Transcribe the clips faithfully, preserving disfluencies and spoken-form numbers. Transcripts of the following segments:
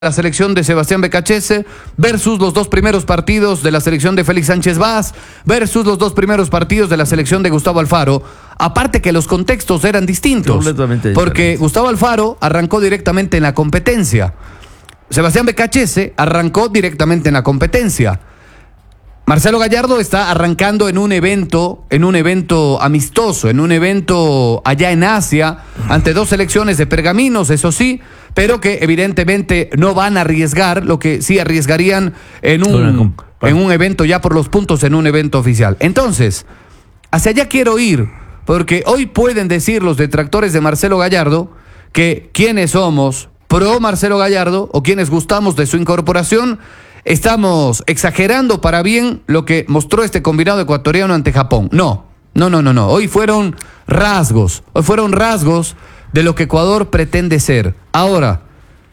La selección de Sebastián Becachese versus los dos primeros partidos de la selección de Félix Sánchez Vaz versus los dos primeros partidos de la selección de Gustavo Alfaro. Aparte que los contextos eran distintos, completamente porque diferentes. Gustavo Alfaro arrancó directamente en la competencia. Sebastián Becachese arrancó directamente en la competencia. Marcelo Gallardo está arrancando en un evento, en un evento amistoso, en un evento allá en Asia, ante dos selecciones de pergaminos, eso sí, pero que evidentemente no van a arriesgar lo que sí arriesgarían en un, en un evento ya por los puntos, en un evento oficial. Entonces, hacia allá quiero ir, porque hoy pueden decir los detractores de Marcelo Gallardo que quienes somos pro Marcelo Gallardo o quienes gustamos de su incorporación estamos exagerando para bien lo que mostró este combinado ecuatoriano ante Japón. No, no, no, no, no. Hoy fueron rasgos, hoy fueron rasgos de lo que Ecuador pretende ser. Ahora,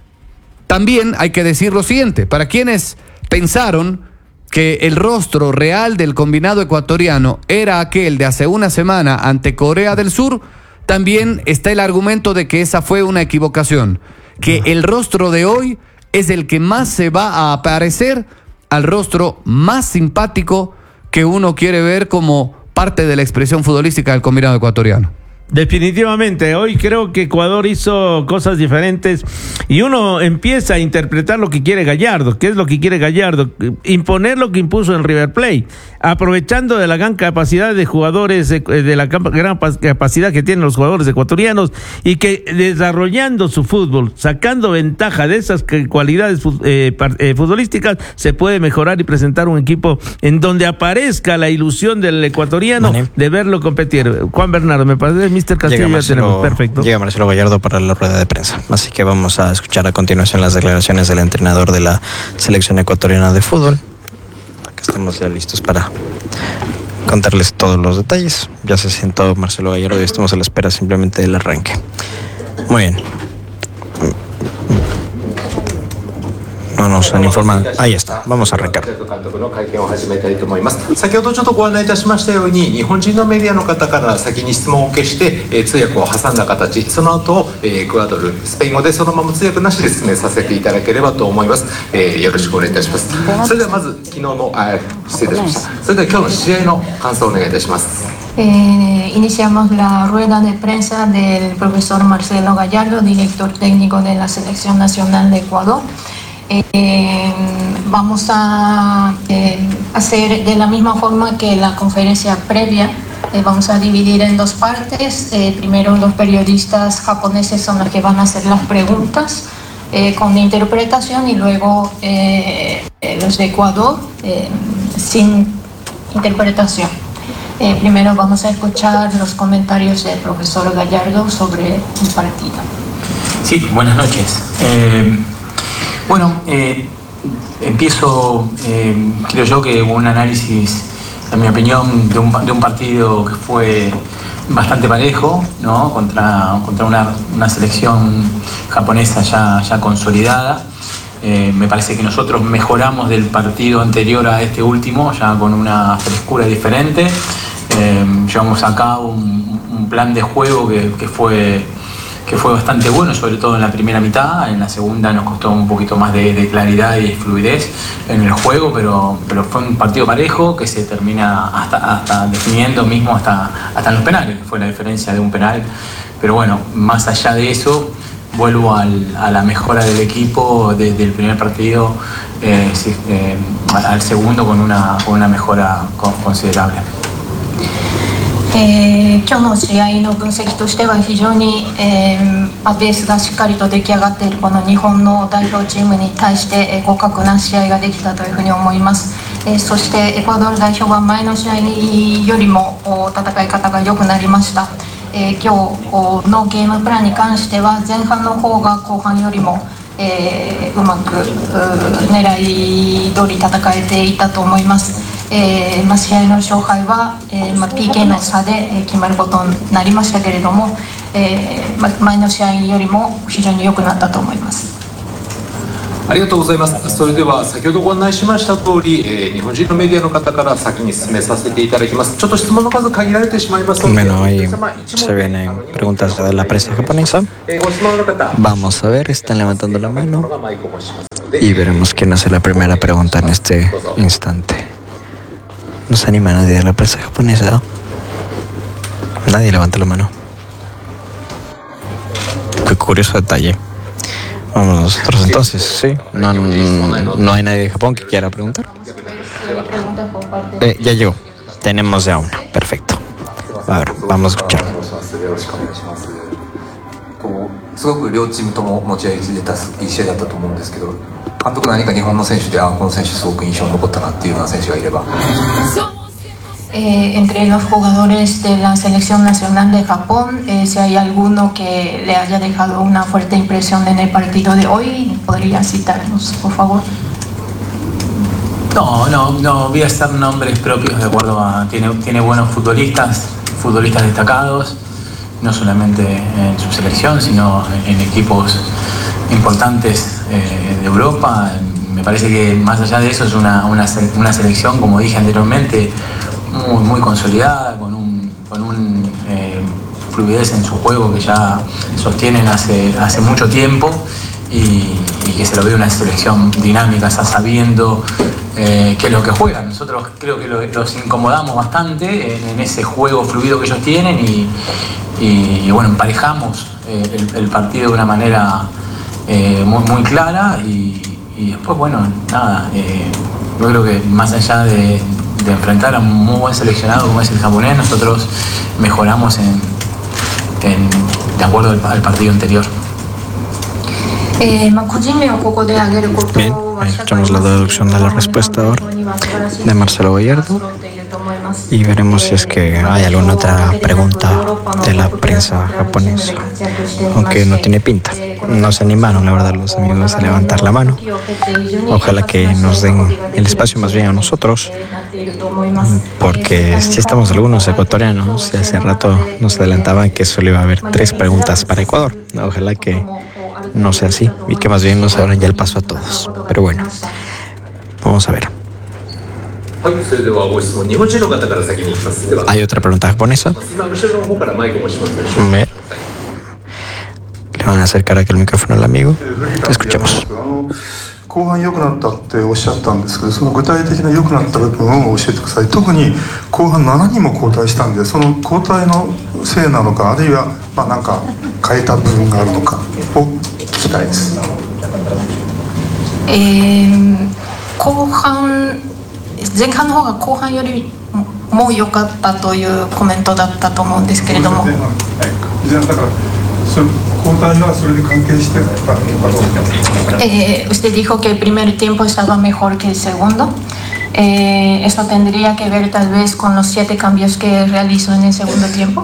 también hay que decir lo siguiente, para quienes pensaron que el rostro real del combinado ecuatoriano era aquel de hace una semana ante Corea del Sur, también está el argumento de que esa fue una equivocación, que el rostro de hoy es el que más se va a parecer al rostro más simpático que uno quiere ver como parte de la expresión futbolística del combinado ecuatoriano. Definitivamente, hoy creo que Ecuador hizo cosas diferentes y uno empieza a interpretar lo que quiere Gallardo. ¿Qué es lo que quiere Gallardo? Imponer lo que impuso en River Plate, aprovechando de la gran capacidad de jugadores, de la gran capacidad que tienen los jugadores ecuatorianos y que desarrollando su fútbol, sacando ventaja de esas cualidades eh, futbolísticas, se puede mejorar y presentar un equipo en donde aparezca la ilusión del ecuatoriano Mané. de verlo competir. Juan Bernardo, me parece mister Castillo, llega Marcelo, ya tenemos, perfecto. Llega Marcelo Gallardo para la rueda de prensa, así que vamos a escuchar a continuación las declaraciones del entrenador de la selección ecuatoriana de fútbol. Acá estamos ya listos para contarles todos los detalles. Ya se sentó Marcelo Gallardo y estamos a la espera simplemente del arranque. Muy bien. No nos han informado. Ahí está. Vamos a arrancar. 先ほどちょっとご案内いたしましたように、日本人のメディアの方から先に質問をお受けして、えー、通訳を挟んだ形、その後、えー、エクアドル、スペイン語でそのまま通訳なしで説明させていただければと思います。えー、よろしくお願いいたします。それではまず昨日のあ失礼いたしました。それでは今日の試合の感想をお願いいたします。 Eh, iniciamos la rueda de prensa del profesor Marcelo Gallardo, director técnico de la Selección Nacional de Ecuador. Eh, vamos a eh, hacer de la misma forma que la conferencia previa. Eh, vamos a dividir en dos partes. Eh, primero los periodistas japoneses son los que van a hacer las preguntas eh, con interpretación y luego eh, eh, los de Ecuador eh, sin interpretación. Eh, primero vamos a escuchar los comentarios del profesor Gallardo sobre el partido. Sí, buenas noches. Eh, bueno, eh, empiezo, eh, creo yo que un análisis, en mi opinión, de un, de un partido que fue bastante parejo, ¿no? Contra, contra una, una selección japonesa ya, ya consolidada. Eh, me parece que nosotros mejoramos del partido anterior a este último, ya con una frescura diferente. Eh, llevamos a cabo un, un plan de juego que, que, fue, que fue bastante bueno, sobre todo en la primera mitad. En la segunda nos costó un poquito más de, de claridad y fluidez en el juego, pero, pero fue un partido parejo que se termina hasta, hasta definiendo mismo hasta, hasta en los penales, que fue la diferencia de un penal. Pero bueno, más allá de eso, vuelvo al, a la mejora del equipo desde el primer partido eh, eh, al segundo con una, con una mejora considerable. えー、今日の試合の分析としては非常に、えー、ベースがしっかりと出来上がっているこの日本の代表チームに対して、えー、互角な試合ができたというふうに思います、えー、そしてエクアドル代表は前の試合よりも戦い方が良くなりました、えー、今日のゲームプランに関しては前半の方が後半よりも、えー、うまく狙い通り戦えていたと思います。えーまあ、試合の勝敗は、えーまあ、ピーケー の差で、えー、決まることになりましたけれども、えーまあ、前の試合よりも非常に良くなったと思います。 ありがとうございます。それでは先ほどご案内しました通り、えー、日本人のメディアの方から先に進めさせていただきます。ちょっと質問の数限られてしまいますので。 Bueno, ahí se vienen preguntas de la prensa japonesa. Vamos a ver, están levantando la mano y veremos quién hace la primera pregunta en este instante. No se anima nadie de la prensa japonesa. Nadie levanta la mano. Qué curioso detalle. Vamos nosotros entonces, sí. No, no, no hay nadie de Japón que quiera preguntar. Eh, ya llegó. Tenemos ya una. Perfecto. A ver, vamos a escuchar. すごく両チームとも持ち味出たいい試合だったと思うんですけど、監督何か日本の選手であこの選手すごく印象に残ったなっていうような選手がいれば。 Eh, entre los jugadores de la selección nacional de Japón, eh, si hay alguno que le haya dejado una fuerte impresión en el partido de hoy, podría citarnos, por favor. No, no, no voy a estar nombres propios de acuerdo a... Tiene, tiene buenos futbolistas, futbolistas destacados, no solamente en su selección, sino en equipos importantes eh, de Europa. Me parece que más allá de eso es una, una, una selección, como dije anteriormente, muy, muy consolidada, con un, con un eh, fluidez en su juego que ya sostienen hace, hace mucho tiempo y, y que se lo ve una selección dinámica, está sabiendo eh, qué es lo que juegan. Nosotros creo que lo, los incomodamos bastante en, en ese juego fluido que ellos tienen y, y, y bueno, emparejamos eh, el, el partido de una manera eh, muy, muy clara y, y después, bueno, nada, eh, yo creo que más allá de de enfrentar a un muy buen seleccionado como es el japonés, nosotros mejoramos en, en, de acuerdo al, al partido anterior. Eh, Bien, ahí escuchamos la traducción de la respuesta ahora de Marcelo Gallardo y veremos si es que hay alguna otra pregunta de la prensa japonesa, aunque no tiene pinta. No se animaron, la verdad, los amigos a levantar la mano. Ojalá que nos den el espacio más bien a nosotros, porque si estamos algunos ecuatorianos, y hace rato nos adelantaban que solo iba a haber tres preguntas para Ecuador. Ojalá que no sea así y que más bien nos abran ya el paso a todos. Pero bueno, vamos a ver. ¿Hay otra pregunta japonesa? Ver. Le van a acercar aquí el micrófono al amigo. Te escuchamos. 後半良くなったっておっしゃったんですけど、その具体的な良くなった部分を教えてください。特に後半ななにんも交代したんで、その交代のせいなのか、あるいはまあなんか変えた部分があるのかを聞きたいです。 えー、後半前半の方が後半よりも良かったというコメントだったと思うんですけれども。Eh, usted dijo que el primer tiempo estaba mejor que el segundo. Eh, ¿Eso tendría que ver tal vez con los siete cambios que realizó en el segundo tiempo?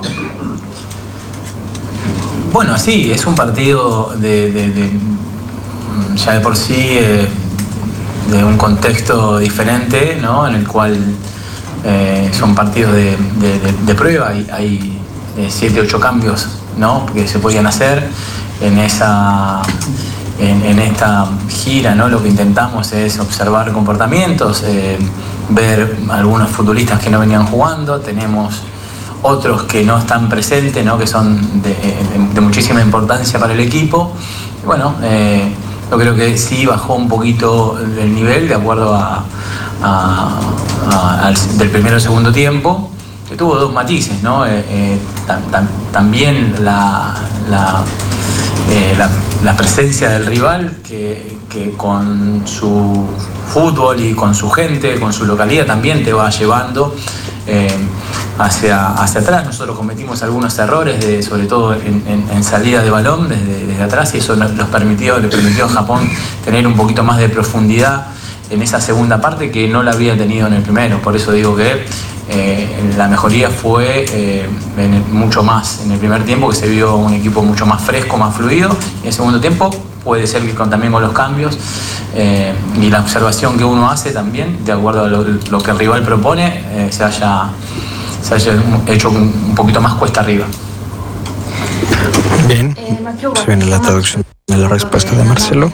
Bueno, sí, es un partido de, de, de ya de por sí eh, de un contexto diferente, ¿no? En el cual eh, son partidos de, de, de, de prueba. Hay, hay eh, siete, ocho cambios, ¿no? Que se podían hacer en esa en, en esta gira, ¿no? Lo que intentamos es observar comportamientos, eh, ver algunos futbolistas que no venían jugando, tenemos otros que no están presentes, ¿no? Que son de, de, de muchísima importancia para el equipo. Bueno, eh, yo creo que sí bajó un poquito el nivel de acuerdo a, a, a, al, del primero al segundo tiempo, que tuvo dos matices, ¿no? Eh, eh, tam, tam, también la, la, eh, la, la presencia del rival, que, que con su fútbol y con su gente, con su localidad, también te va llevando eh, hacia, hacia atrás. Nosotros cometimos algunos errores, de, sobre todo en, en, en salida de balón desde, desde atrás, y eso nos permitió, le permitió a Japón tener un poquito más de profundidad en esa segunda parte que no la había tenido en el primero. Por eso digo que eh, la mejoría fue eh, en el, mucho más en el primer tiempo, que se vio un equipo mucho más fresco, más fluido, y en el segundo tiempo puede ser que con, también con los cambios eh, y la observación que uno hace también, de acuerdo a lo, lo que el rival propone, eh, se, haya, se haya hecho un, un poquito más cuesta arriba. Bien, se viene la traducción. de la respuesta de Marcelo.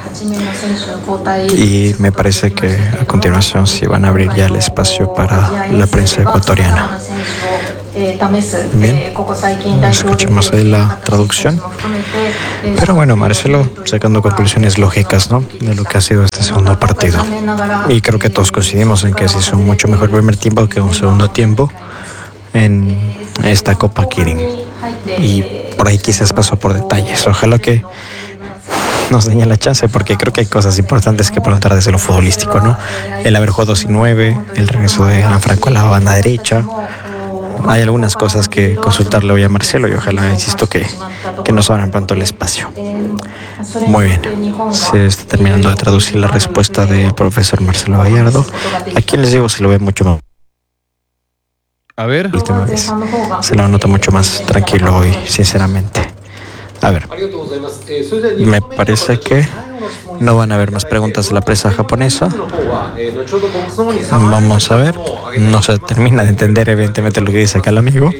Y me parece que a continuación sí van a abrir ya el espacio para la prensa ecuatoriana. Bien, escuchemos ahí la traducción. Pero bueno, Marcelo sacando conclusiones lógicas, ¿no?, de lo que ha sido este segundo partido. Y creo que todos coincidimos en que se hizo un mucho mejor primer tiempo que un segundo tiempo en esta Copa Kirin. Y por ahí quizás pasó por detalles. Ojalá que nos den la chance, porque creo que hay cosas importantes que preguntar desde lo futbolístico, ¿no? El haber jugado sin nueve, el regreso de Alan Franco a la banda derecha. Hay algunas cosas que consultarle hoy a Marcelo y ojalá, insisto, que, que nos abran pronto el espacio. Muy bien, se está terminando de traducir la respuesta del profesor Marcelo Gallardo. ¿A quién les digo? Se lo ve mucho más. A ver. El tema es, se lo nota mucho más tranquilo hoy, sinceramente. A ver, me parece que no van a haber más preguntas de la prensa japonesa. Vamos a ver. No se termina de entender evidentemente lo que dice acá el amigo,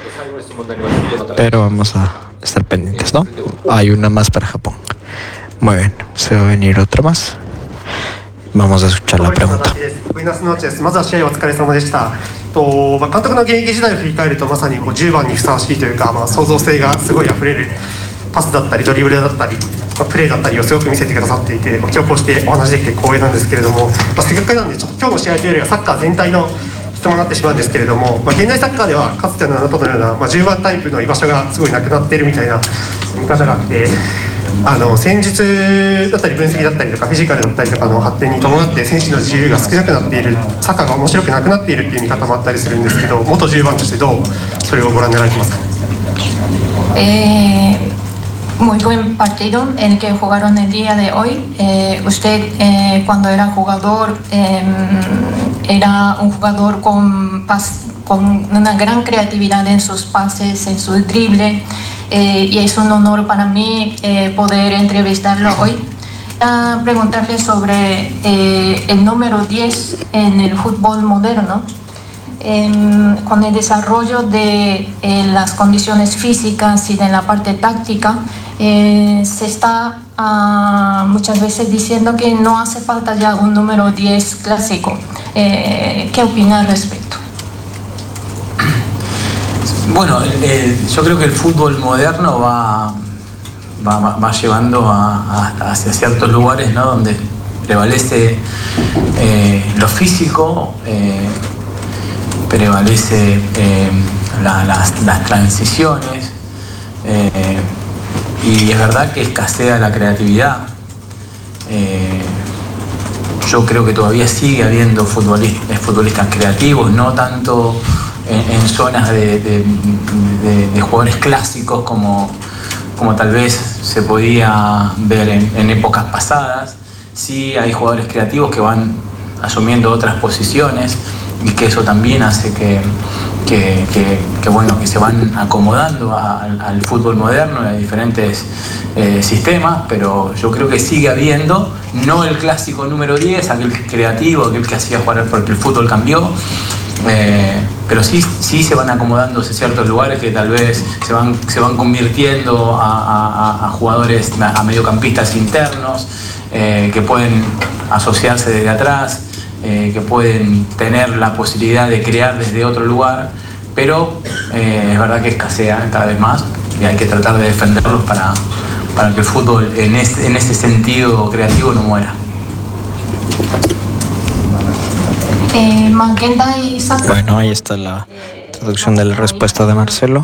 pero vamos a estar pendientes, ¿no? Hay una más para Japón. Muy bien, se va a venir otra más. Vamos a escuchar la pregunta. Buenas noches. まずは試合お疲れ様でした。とまあ監督の現役時代を振り返るとまさにこうじゅうばんにふさわしいというか、まあ創造性がすごい溢れるパスだったりドリブルだったり、まあ、プレーだったりをすごく見せてくださっていて、まあ、今日こうしてお話できて光栄なんですけれども、まあ、せっかくなんでちょっと今日の試合というよりはサッカー全体の質問になってしまうんですけれども、まあ、現代サッカーではかつてのあなたのような、まあ、じゅうばんタイプの居場所がすごいなくなっているみたいな見方があって。あの戦術だったり分析だったりとかフィジカルだったりとかの発展に伴って選手の自由が少なくなっている、サッカーが面白くなくなっているっていう見方もあったりするんですけど、元じゅうばんとしてどうそれをご覧になられてますか。 Eh, muy buen partido el que jugaron el día de hoy. Eh, usted eh, cuando era jugador eh, era un jugador con, pas, con una gran creatividad en sus pases, en su drible. Eh, y es un honor para mí eh, poder entrevistarlo hoy. A preguntarle sobre eh, el número diez en el fútbol moderno. Eh, con el desarrollo de eh, las condiciones físicas y de la parte táctica, eh, se está uh, muchas veces diciendo que no hace falta ya un número diez clásico. Eh, ¿Qué opina al respecto? Bueno, eh, yo creo que el fútbol moderno va, va, va llevando a, a, hacia ciertos lugares, ¿no?, donde prevalece eh, lo físico, eh, prevalece eh, la, las, las transiciones eh, y es verdad que escasea la creatividad. Eh, yo creo que todavía sigue habiendo futbolistas, futbolistas creativos, no tanto En, en zonas de, de, de, de jugadores clásicos como, como tal vez se podía ver en, en épocas pasadas. Sí hay jugadores creativos que van asumiendo otras posiciones y que eso también hace que, que, que, que, bueno, que se van acomodando a, al fútbol moderno y a diferentes eh, sistemas, pero yo creo que sigue habiendo, no el clásico número diez, aquel creativo, aquel que hacía jugar porque el fútbol cambió. Eh, pero sí, sí se van acomodándose ciertos lugares que tal vez se van, se van convirtiendo a, a, a jugadores, a mediocampistas internos, eh, que pueden asociarse desde atrás, eh, que pueden tener la posibilidad de crear desde otro lugar, pero eh, es verdad que escasea cada vez más y hay que tratar de defenderlos para, para que el fútbol en este, en ese sentido creativo no muera. Eh, bueno, ahí está la traducción de la respuesta de Marcelo.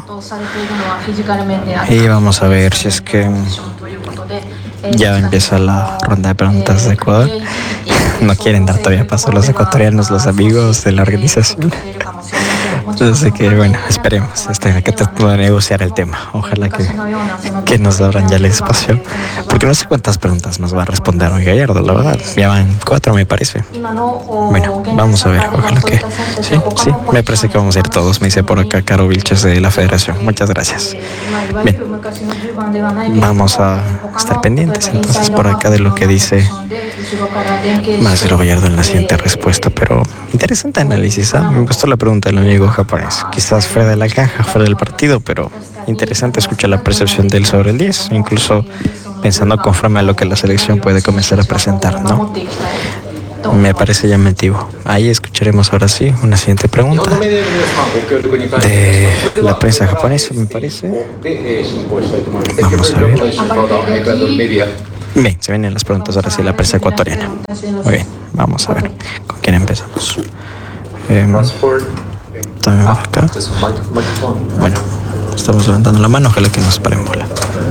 Y vamos a ver si es que ya empieza la ronda de preguntas de Ecuador. No quieren dar todavía paso a los ecuatorianos, los amigos de la organización. Así que bueno, esperemos este, que te pueda negociar el tema. Ojalá que, que nos abran ya el espacio. Porque no sé cuántas preguntas nos va a responder hoy Gallardo, la verdad. Ya van cuatro, me parece. Bueno, vamos a ver. Ojalá que... Sí, sí, me parece que vamos a ir todos. Me dice por acá Caro Vilches de la Federación. Muchas gracias. Bien, vamos a estar pendientes entonces por acá de lo que dice Marcelo Gallardo en la siguiente respuesta. Pero interesante análisis, ¿eh? Me gustó la pregunta del amigo japonés. Quizás fuera de la caja, fuera del partido, pero interesante escuchar la percepción de él sobre el diez. Incluso pensando conforme a lo que la selección puede comenzar a presentar, ¿no? Me parece llamativo. Ahí escucharemos ahora sí una siguiente pregunta de la prensa japonesa, me parece. Vamos a ver. Bien, se vienen las preguntas ahora sí de la prensa ecuatoriana. Muy bien, vamos a ver con quién empezamos. Eh, también acá. Bueno, estamos levantando la mano, ojalá que nos paren bola.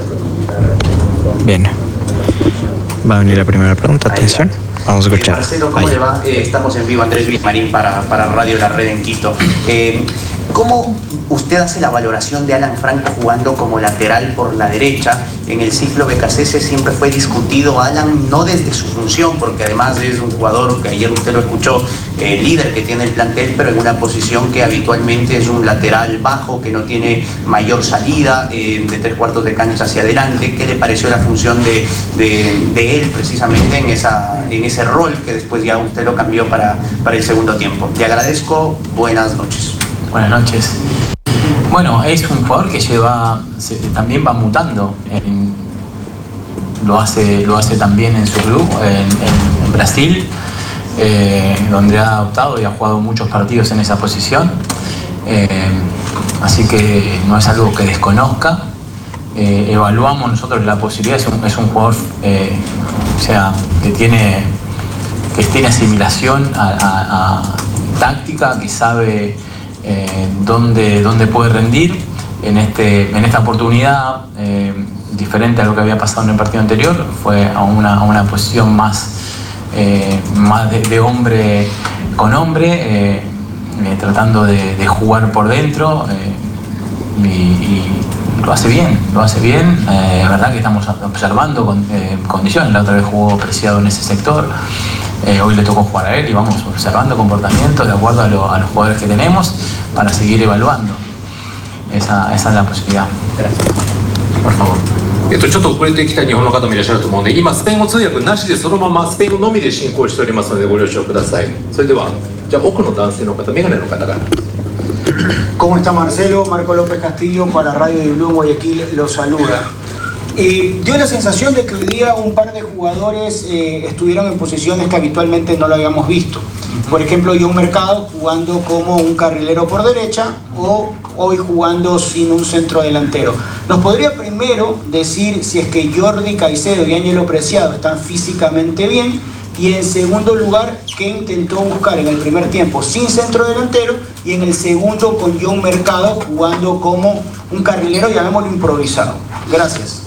Bien, va a venir la primera pregunta, atención. Vamos a escuchar. Marcelo, ¿cómo le va? Eh, estamos en vivo, Andrés Luis Marín para, para Radio La Red en Quito. Eh, ¿Cómo usted hace la valoración de Alan Franco jugando como lateral por la derecha? En el ciclo B K C S siempre fue discutido Alan, no desde su función, porque además es un jugador que ayer usted lo escuchó, eh, líder que tiene el plantel, pero en una posición que habitualmente es un lateral bajo, que no tiene mayor salida, eh, de tres cuartos de cancha hacia adelante. ¿Qué le pareció la función de, de, de él precisamente en, esa, en ese rol que después ya usted lo cambió para, para el segundo tiempo? Le agradezco, buenas noches. Buenas noches. Bueno, es un jugador que lleva, se, también va mutando. En, lo, hace, lo hace también en su club, en, en, en Brasil, eh, donde ha adoptado y ha jugado muchos partidos en esa posición. Eh, así que no es algo que desconozca. Eh, evaluamos nosotros la posibilidad, es un, es un jugador eh, o sea, que tiene, que tiene asimilación a, a, a táctica, que sabe Eh, dónde, dónde puede rendir en, este, en esta oportunidad, eh, diferente a lo que había pasado en el partido anterior, fue a una, a una posición más, eh, más de, de hombre con hombre, eh, eh, tratando de, de jugar por dentro, eh, y, y lo hace bien, lo hace bien. Eh, es verdad que estamos observando con, eh, condiciones. La otra vez jugó Preciado en ese sector. Eh, hoy le tocó jugar a él y vamos observando comportamientos de acuerdo a, lo, a los jugadores que tenemos para seguir evaluando. Esa, esa es la posibilidad. Gracias. Por favor. えっと、ちょっと遅れてきた日本の方もいらっしゃると思うので、今スペイン語通訳なしでそのままスペイン語のみで進行しておりますのでご了承ください。それでは、じゃあ奥の男性の方、メガネの方から。 ¿Cómo está Marcelo? Marco López Castillo para Radio de Blue Guayaquil lo saluda. Eh, dio la sensación de que hoy día un par de jugadores eh, estuvieron en posiciones que habitualmente no lo habíamos visto. Por ejemplo, John Mercado jugando como un carrilero por derecha o hoy jugando sin un centro delantero. ¿Nos podría primero decir si es que Jordi Caicedo y Ángelo Preciado están físicamente bien? Y en segundo lugar, ¿qué intentó buscar en el primer tiempo sin centro delantero y en el segundo con John Mercado jugando como un carrilero, llamémoslo improvisado? Gracias.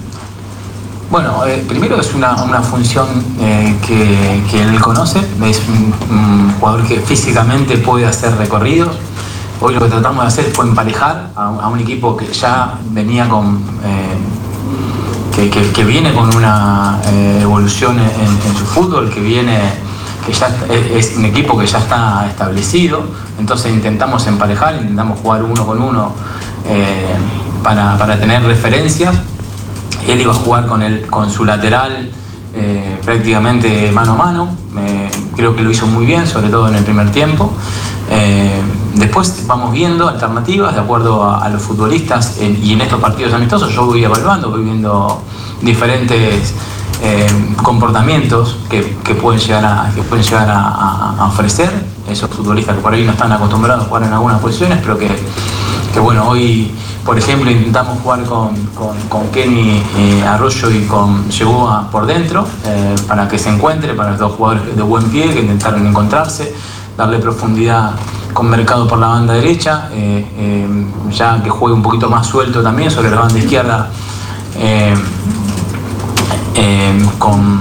Bueno, eh, primero es una, una función eh, que, que él conoce, es un, un jugador que físicamente puede hacer recorridos. Hoy lo que tratamos de hacer fue emparejar a, a un equipo que ya venía con, eh, que, que, que viene con una eh, evolución en, en su fútbol, que viene, que ya es un equipo que ya está establecido. Entonces intentamos emparejar, intentamos jugar uno con uno eh, para, para tener referencias. Él iba a jugar con, el, con su lateral eh, prácticamente mano a mano. Eh, creo que lo hizo muy bien, sobre todo en el primer tiempo. Eh, después vamos viendo alternativas de acuerdo a, a los futbolistas en, y en estos partidos amistosos yo voy evaluando, voy viendo diferentes eh, comportamientos que, que pueden llegar, a, que pueden llegar a, a, a ofrecer esos futbolistas que por ahí no están acostumbrados a jugar en algunas posiciones, pero que, que bueno, hoy por ejemplo intentamos jugar con, con, con Kenny eh, Arroyo y con Yeboah por dentro eh, para que se encuentre, para los dos jugadores de buen pie que intentaron encontrarse, darle profundidad con Mercado por la banda derecha, eh, eh, ya que juegue un poquito más suelto también sobre la banda izquierda eh, eh, con,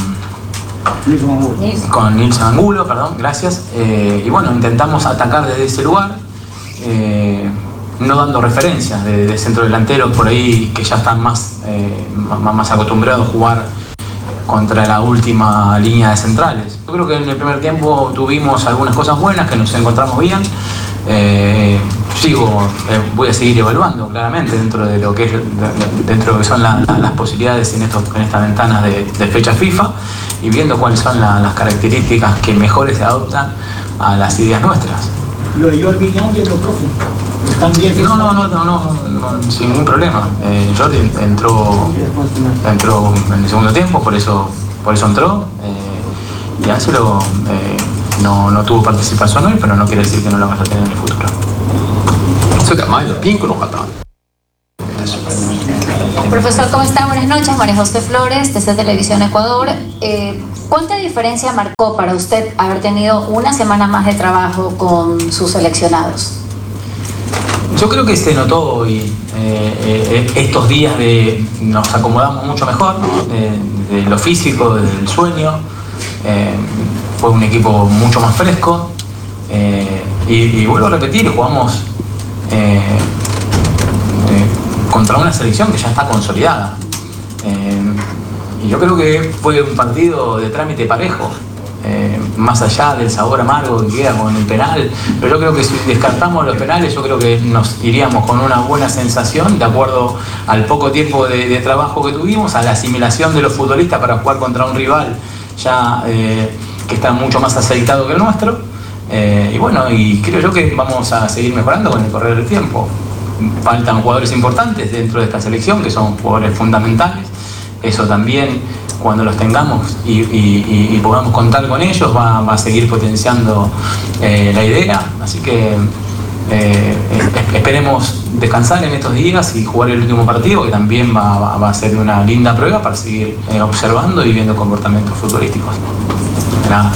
con Nilson Angulo, perdón, gracias. Eh, y bueno, intentamos atacar desde ese lugar, eh, no dando referencias de, de centro delantero por ahí que ya están más, eh, más, más acostumbrados a jugar contra la última línea de centrales. Yo creo que en el primer tiempo tuvimos algunas cosas buenas, que nos encontramos bien. Eh, sigo, eh, voy a seguir evaluando claramente dentro de lo que es, de, dentro de lo que son la, la, las posibilidades en, estos, en estas ventanas de, de fecha FIFA y viendo cuáles son la, las características que mejores se adoptan a las ideas nuestras. Lo de Jordi Young y el profundo. ¿Están bien? No, no, no, no, no, no, sin ningún problema. Eh, Jordi entró, entró en el segundo tiempo, por eso, por eso entró. Eh, y Ángelo eh, no, no tuvo participación hoy, pero no quiere decir que no la vaya a tener en el futuro. Profesor, ¿cómo está? Buenas noches, María José Flores, desde Televisión Ecuador. Eh, ¿Cuánta diferencia marcó para usted haber tenido una semana más de trabajo con sus seleccionados? Yo creo que se notó hoy, eh, eh, estos días de nos acomodamos mucho mejor, ¿no? de, de lo físico, del sueño. Eh, fue un equipo mucho más fresco. Eh, y, y vuelvo a repetir, jugamos eh, eh, contra una selección que ya está consolidada. Eh, y yo creo que fue un partido de trámite parejo. Eh, más allá del sabor amargo que queda con el penal, pero yo creo que si descartamos los penales, yo creo que nos iríamos con una buena sensación, de acuerdo al poco tiempo de, de trabajo que tuvimos, a la asimilación de los futbolistas para jugar contra un rival ya eh, que está mucho más aceitado que el nuestro. Eh, y bueno, y creo yo que vamos a seguir mejorando con el correr del tiempo. Faltan jugadores importantes dentro de esta selección, que son jugadores fundamentales. Eso también, cuando los tengamos y, y, y podamos contar con ellos, va, va a seguir potenciando eh, la idea. Así que eh, esperemos descansar en estos días y jugar el último partido, que también va, va, va a ser una linda prueba para seguir eh, observando y viendo comportamientos futbolísticos. Nada.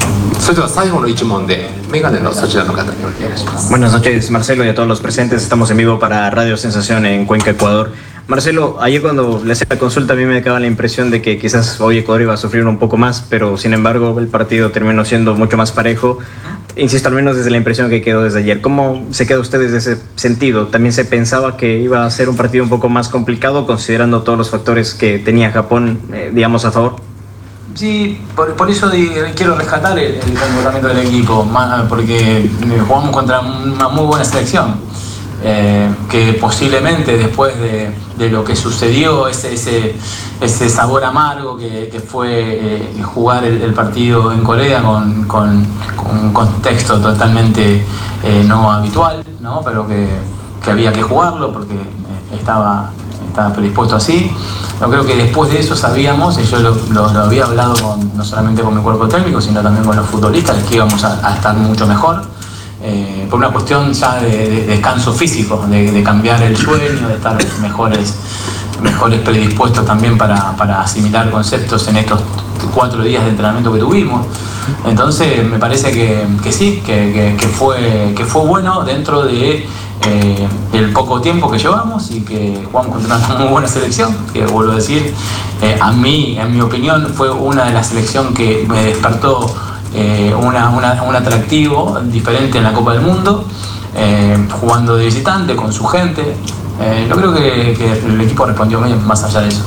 Buenas noches, Marcelo, y a todos los presentes. Estamos en vivo para Radio Sensación en Cuenca, Ecuador. Marcelo, ayer cuando le hacía la consulta a mí me daba la impresión de que quizás hoy Ecuador iba a sufrir un poco más, pero sin embargo el partido terminó siendo mucho más parejo. Insisto, al menos desde la impresión que quedó desde ayer. ¿Cómo se queda usted desde ese sentido? ¿También se pensaba que iba a ser un partido un poco más complicado, considerando todos los factores que tenía Japón, eh, digamos, a favor? Sí, por, por eso de, quiero rescatar el, el comportamiento del equipo, más, porque jugamos contra una muy buena selección, eh, que posiblemente después de, de lo que sucedió, ese, ese, ese sabor amargo que, que fue eh, jugar el, el partido en Corea con, con, con un contexto totalmente eh, no habitual, ¿no? Pero que, que había que jugarlo porque estaba... estaba predispuesto así. Yo creo que después de eso sabíamos, y yo lo, lo, lo había hablado con, no solamente con mi cuerpo técnico, sino también con los futbolistas, que íbamos a, a estar mucho mejor, eh, por una cuestión ya de, de descanso físico, de, de cambiar el sueño, de estar mejores, mejores predispuestos también para, para asimilar conceptos en estos cuatro días de entrenamiento que tuvimos. Entonces me parece que, que sí, que, que, que, fue, que fue bueno dentro de Eh, el poco tiempo que llevamos y que jugamos contra una muy buena selección, que vuelvo a decir, eh, a mí, en mi opinión, fue una de las selecciones que me despertó eh, una, una, un atractivo diferente en la Copa del Mundo, eh, jugando de visitante con su gente. Eh, yo creo que, que el equipo respondió bien más allá de eso.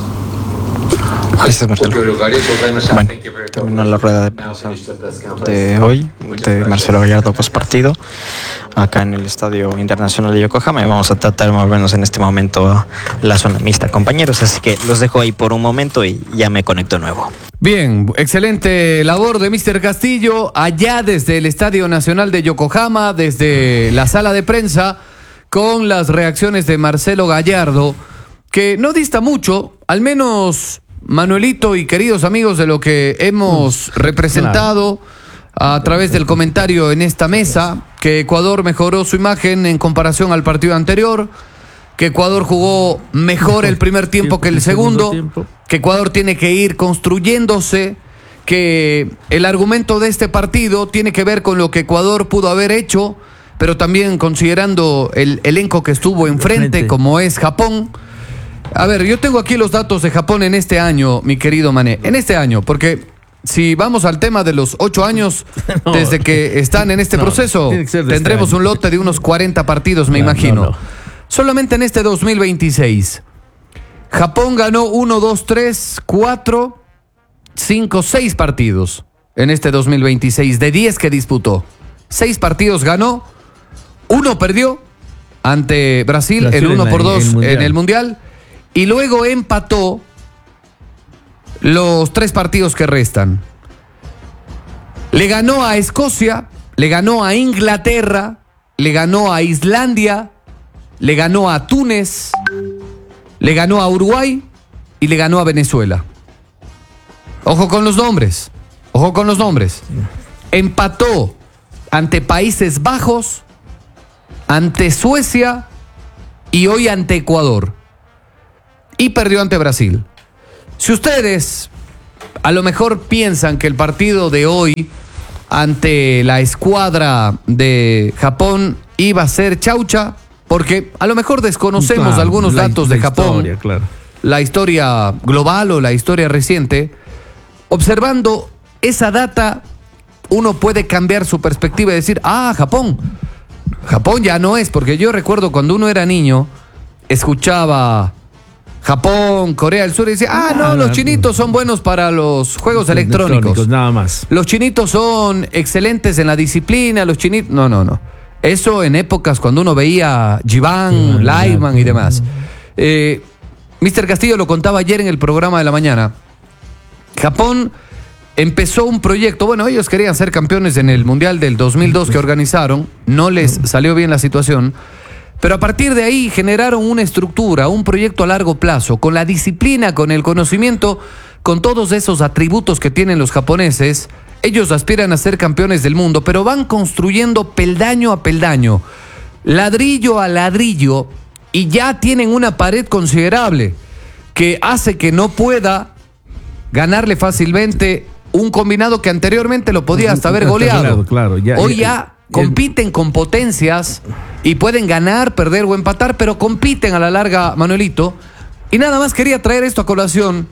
Gracias, Marcelo. Bueno, terminó la rueda de prensa de hoy de Marcelo Gallardo post partido acá en el Estadio Internacional de Yokohama, y vamos a tratar más o menos en este momento la zona mixta, compañeros, así que los dejo ahí por un momento y ya me conecto de nuevo. Bien, excelente labor de míster Castillo allá desde el Estadio Nacional de Yokohama, desde la sala de prensa, con las reacciones de Marcelo Gallardo, que no dista mucho, al menos Manuelito y queridos amigos, de lo que hemos representado a través del comentario en esta mesa, que Ecuador mejoró su imagen en comparación al partido anterior, que Ecuador jugó mejor el primer tiempo que el segundo, que Ecuador tiene que ir construyéndose, que el argumento de este partido tiene que ver con lo que Ecuador pudo haber hecho, pero también considerando el elenco que estuvo enfrente, como es Japón. A ver, yo tengo aquí los datos de Japón en este año, mi querido Mané, en este año, porque si vamos al tema de los ocho años no, desde que están en este no, proceso, tendremos este un lote de unos cuarenta partidos, me no, imagino. No, no. Solamente en este dos mil veintiséis, Japón ganó uno, dos, tres, cuatro, cinco, seis partidos en este dos mil veintiséis, de diez que disputó. seis partidos ganó, uno perdió ante Brasil, Brasil el uno por dos en el Mundial, y luego empató los tres partidos que restan. Le ganó a Escocia, le ganó a Inglaterra, le ganó a Islandia, le ganó a Túnez, le ganó a Uruguay y le ganó a Venezuela. Ojo con los nombres, ojo con los nombres. Empató ante Países Bajos, ante Suecia y hoy ante Ecuador. Y perdió ante Brasil. Si ustedes a lo mejor piensan que el partido de hoy ante la escuadra de Japón iba a ser chaucha, porque a lo mejor desconocemos Claro, algunos la- datos la de Japón, historia, claro. la historia global o la historia reciente. Observando esa data, uno puede cambiar su perspectiva y decir, ah, Japón. Japón ya no es, porque yo recuerdo cuando uno era niño, escuchaba Japón, Corea del Sur y decía, ah, no, los chinitos son buenos para los juegos electrónicos. Electrónicos, nada más. Los chinitos son excelentes en la disciplina, los chinitos... No, no, no. Eso en épocas cuando uno veía Givan, Lyman y demás. Eh, mister Castillo lo contaba ayer en el programa de la mañana. Japón empezó un proyecto, bueno, ellos querían ser campeones en el Mundial del dos mil dos que organizaron, no les salió bien la situación, pero a partir de ahí generaron una estructura, un proyecto a largo plazo, con la disciplina, con el conocimiento, con todos esos atributos que tienen los japoneses. Ellos aspiran a ser campeones del mundo, pero van construyendo peldaño a peldaño, ladrillo a ladrillo, y ya tienen una pared considerable que hace que no pueda ganarle fácilmente un combinado que anteriormente lo podía hasta haber goleado. Claro, ya, Hoy ya, ya compiten con potencias y pueden ganar, perder o empatar, pero compiten a la larga, Manuelito. Y nada más quería traer esto a colación,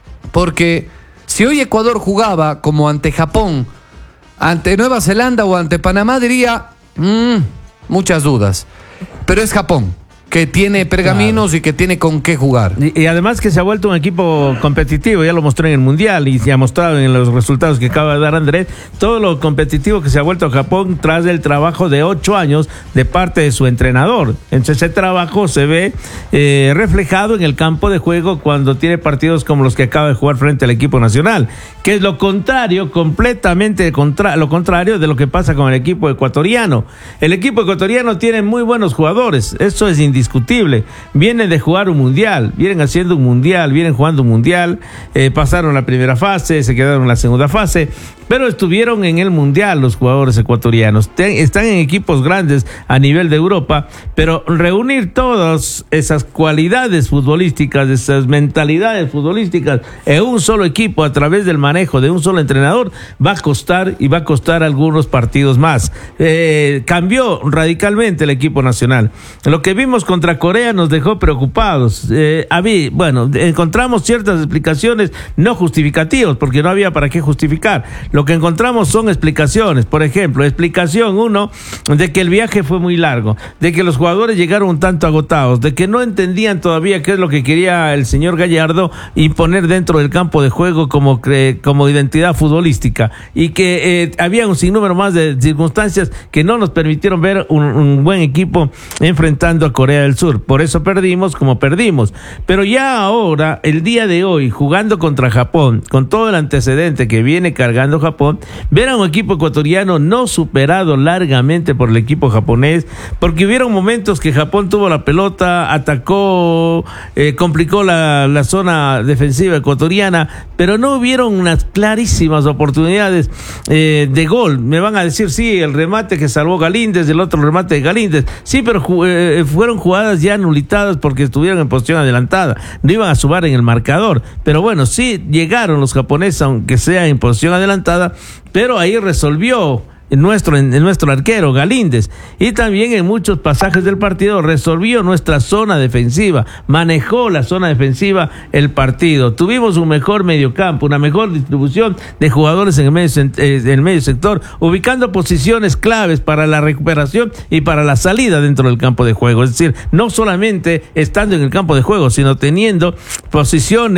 porque si hoy Ecuador jugaba como ante Japón, ante Nueva Zelanda o ante Panamá, diría, mmm, muchas dudas. Pero es Japón, que tiene pergaminos claro. y que tiene con qué jugar. Y, y además que se ha vuelto un equipo competitivo, ya lo mostró en el Mundial y se ha mostrado en los resultados que acaba de dar Andrés, todo lo competitivo que se ha vuelto Japón tras el trabajo de ocho años de parte de su entrenador. Entonces ese trabajo se ve eh, reflejado en el campo de juego cuando tiene partidos como los que acaba de jugar frente al equipo nacional, que es lo contrario, completamente contra, lo contrario de lo que pasa con el equipo ecuatoriano. El equipo ecuatoriano tiene muy buenos jugadores, eso es indiscutible. Indiscutible, vienen de jugar un mundial, vienen haciendo un mundial, vienen jugando un mundial, eh, pasaron la primera fase, se quedaron en la segunda fase, pero estuvieron en el mundial los jugadores ecuatorianos, Ten, están en equipos grandes a nivel de Europa, pero reunir todas esas cualidades futbolísticas, esas mentalidades futbolísticas en un solo equipo a través del manejo de un solo entrenador va a costar y va a costar algunos partidos más. Eh, cambió radicalmente el equipo nacional. Lo que vimos contra Corea nos dejó preocupados. Eh, había, bueno, encontramos ciertas explicaciones no justificativas, porque no había para qué justificar. Lo que encontramos son explicaciones. Por ejemplo, explicación uno, de que el viaje fue muy largo, de que los jugadores llegaron un tanto agotados, de que no entendían todavía qué es lo que quería el señor Gallardo imponer dentro del campo de juego como, eh, como identidad futbolística, y que eh, había un sinnúmero más de circunstancias que no nos permitieron ver un, un buen equipo enfrentando a Corea del Sur. Por eso perdimos como perdimos. Pero ya ahora, el día de hoy, jugando contra Japón, con todo el antecedente que viene cargando Japón, ver a un equipo ecuatoriano no superado largamente por el equipo japonés, porque hubieron momentos que Japón tuvo la pelota, atacó, eh, complicó la, la zona defensiva ecuatoriana, pero no hubieron unas clarísimas oportunidades eh, de gol. Me van a decir, sí, el remate que salvó Galíndez, el otro remate de Galíndez, sí, pero eh, fueron jugadas ya anulitadas porque estuvieron en posición adelantada, no iban a sumar en el marcador, pero bueno, sí llegaron los japoneses, aunque sea en posición adelantada, pero ahí resolvió nuestro, en nuestro arquero Galíndez, y también en muchos pasajes del partido resolvió nuestra zona defensiva, manejó la zona defensiva el partido, tuvimos un mejor mediocampo, una mejor distribución de jugadores en el medio, en el medio sector, ubicando posiciones claves para la recuperación y para la salida dentro del campo de juego, es decir, no solamente estando en el campo de juego, sino teniendo posiciones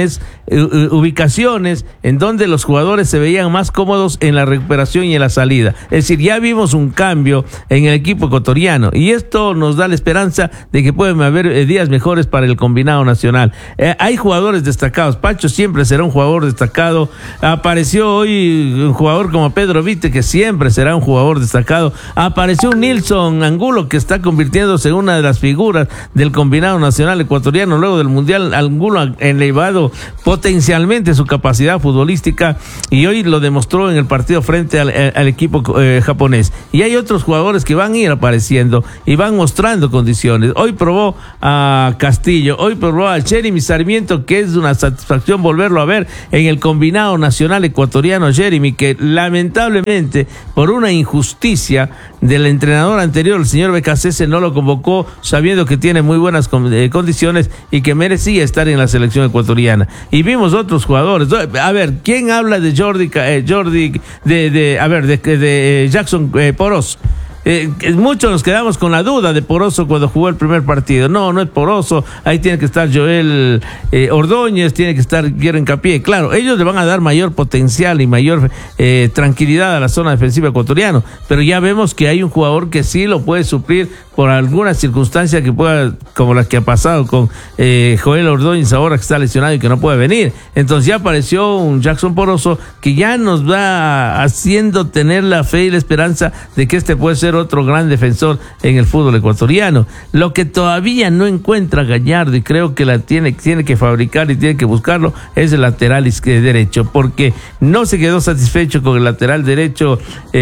uh, ubicaciones en donde los jugadores se veían más cómodos en la recuperación y en la salida. Es decir, ya vimos un cambio en el equipo ecuatoriano y esto nos da la esperanza de que pueden haber eh, días mejores para el combinado nacional. Eh, hay jugadores destacados. Pacho siempre será un jugador destacado. Apareció hoy un jugador como Pedro Vite, que siempre será un jugador destacado. Apareció un Nilson Angulo, que está convirtiéndose en una de las figuras del combinado nacional ecuatoriano. Luego del Mundial, Angulo ha elevado potencialmente su capacidad futbolística y hoy lo demostró en el partido frente al, al equipo eh, japonés. Y hay otros jugadores que van a ir apareciendo y van mostrando condiciones. Hoy probó a Castillo, hoy probó a Jeremy Sarmiento, que es una satisfacción volverlo a ver en el combinado nacional ecuatoriano. Jeremy, que lamentablemente por una injusticia del entrenador anterior, el señor Becasese, no lo convocó sabiendo que tiene muy buenas condiciones y que merecía estar en la selección ecuatoriana. Y vimos otros jugadores. A ver, ¿quién habla de Jordi, eh, Jordi de, de, a ver, de, de Jackson eh, Poros? Eh, muchos nos quedamos con la duda de Poroso cuando jugó el primer partido. No, no es Poroso, ahí tiene que estar Joel eh, Ordóñez, tiene que estar Guerrero Hincapié. Claro, ellos le van a dar mayor potencial y mayor eh, tranquilidad a la zona defensiva ecuatoriana, pero ya vemos que hay un jugador que sí lo puede suplir por alguna circunstancia que pueda, como la que ha pasado con eh, Joel Ordóñez ahora que está lesionado y que no puede venir. Entonces ya apareció un Jackson Poroso que ya nos va haciendo tener la fe y la esperanza de que este puede ser otro gran defensor en el fútbol ecuatoriano. Lo que todavía no encuentra Gallardo, y creo que la tiene, tiene que fabricar y tiene que buscarlo, es el lateral derecho, porque no se quedó satisfecho con el lateral derecho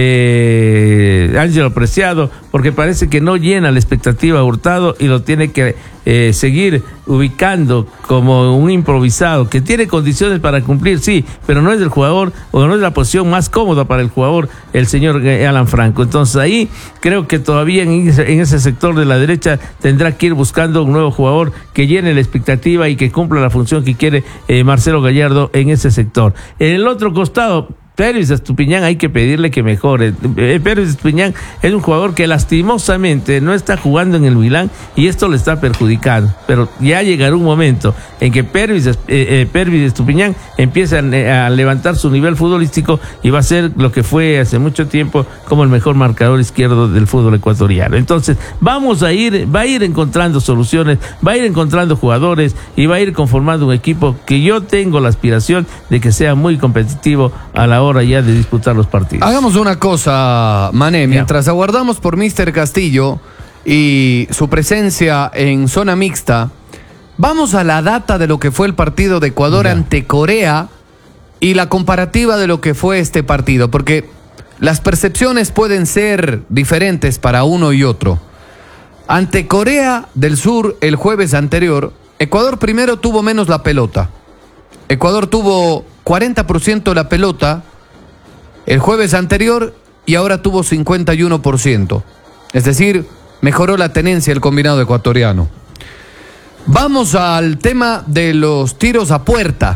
eh, Ángelo Preciado, porque parece que no llena la expectativa Hurtado y lo tiene que eh, seguir ubicando como un improvisado que tiene condiciones para cumplir, sí, pero no es el jugador o no es la posición más cómoda para el jugador, el señor Alan Franco. Entonces ahí creo que todavía en ese, en ese sector de la derecha tendrá que ir buscando un nuevo jugador que llene la expectativa y que cumpla la función que quiere eh, Marcelo Gallardo en ese sector. En el otro costado, Pérez Estupiñán hay que pedirle que mejore. Eh, Pérez Estupiñán es un jugador que lastimosamente no está jugando en el Milán y esto le está perjudicando, pero ya llegará un momento en que Pérez, eh, eh, Pérez Estupiñán empiece a, a levantar su nivel futbolístico y va a ser lo que fue hace mucho tiempo como el mejor marcador izquierdo del fútbol ecuatoriano. Entonces vamos a ir, va a ir encontrando soluciones, va a ir encontrando jugadores y va a ir conformando un equipo que yo tengo la aspiración de que sea muy competitivo a la hora ya de disputar los partidos. Hagamos una cosa, Mané, mientras aguardamos por míster Castillo y su presencia en zona mixta, vamos a la data de lo que fue el partido de Ecuador ya. ante Corea y la comparativa de lo que fue este partido, porque las percepciones pueden ser diferentes para uno y otro. Ante Corea del Sur el jueves anterior, Ecuador primero tuvo menos la pelota. Ecuador tuvo cuarenta por ciento de la pelota el jueves anterior y ahora tuvo cincuenta y uno por ciento. Es decir, mejoró la tenencia el combinado ecuatoriano. Vamos al tema de los tiros a puerta.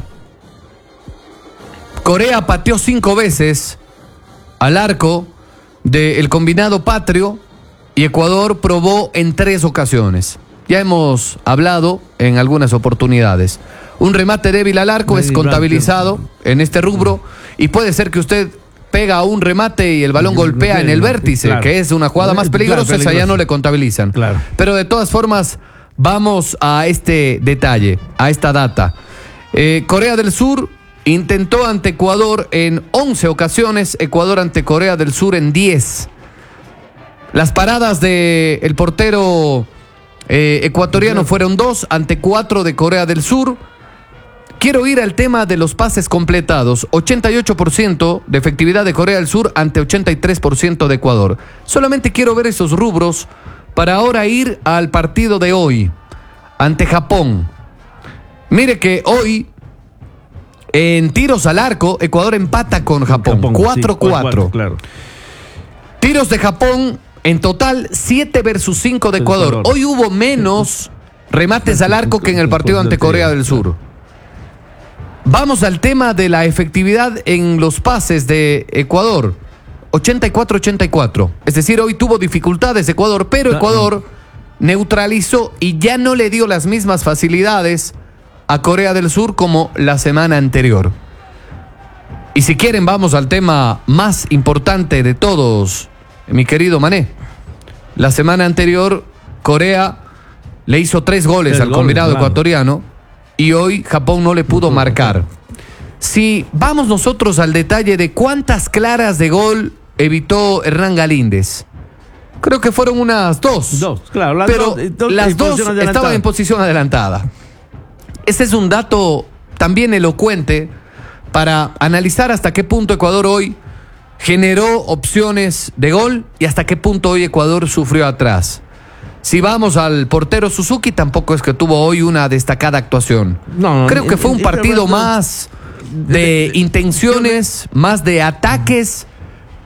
Corea pateó cinco veces al arco del combinado patrio y Ecuador probó en tres ocasiones. Ya hemos hablado en algunas oportunidades. Un remate débil al arco es contabilizado en este rubro y puede ser que usted pega un remate y el balón golpea en el vértice, claro, que es una jugada más peligrosa, claro, esa ya no le contabilizan. Claro. Pero de todas formas, vamos a este detalle, a esta data. Eh, Corea del Sur intentó ante Ecuador en once ocasiones, Ecuador ante Corea del Sur en diez. Las paradas del el portero eh, ecuatoriano fueron dos ante cuatro de Corea del Sur. Quiero ir al tema de los pases completados. ochenta y ocho por ciento de efectividad de Corea del Sur ante ochenta y tres por ciento de Ecuador. Solamente quiero ver esos rubros para ahora ir al partido de hoy ante Japón. Mire que hoy en tiros al arco Ecuador empata con Japón, cuatro cuatro. Sí, claro. Tiros de Japón en total siete versus cinco de Ecuador. Hoy hubo menos remates al arco que en el partido ante Corea del Sur. Vamos al tema de la efectividad en los pases de Ecuador. ochenta y cuatro ochenta y cuatro. Es decir, hoy tuvo dificultades Ecuador, pero Ecuador neutralizó y ya no le dio las mismas facilidades a Corea del Sur como la semana anterior. Y si quieren, vamos al tema más importante de todos, mi querido Mané. La semana anterior, Corea le hizo tres goles tres al goles, combinado claro. ecuatoriano y hoy Japón no le pudo marcar. Si vamos nosotros al detalle de cuántas claras de gol evitó Hernán Galíndez, creo que fueron unas dos. Dos, claro. Las pero dos, dos las en dos posición adelantada. estaban en posición adelantada. Ese es un dato también elocuente para analizar hasta qué punto Ecuador hoy generó opciones de gol y hasta qué punto hoy Ecuador sufrió atrás. Si vamos al portero Suzuki, tampoco es que tuvo hoy una destacada actuación. No, no, Creo que fue un y- y- partido y- más de intenciones, más de ataques